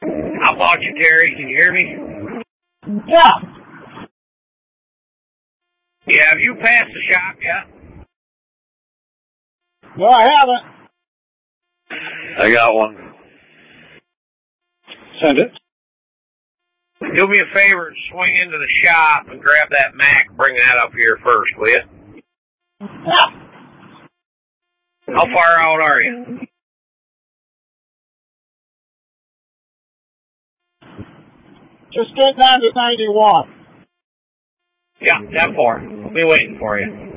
How about you, Terry? Can you hear me? Yeah. Yeah, have you passed the shop yet? No, I haven't. I got one. Send it. Do me a favor and swing into the shop and grab that Mac. Bring that up here first, will you? Yeah. How far out are you? Just get down to 91. Yeah, that far. I'll be waiting for you.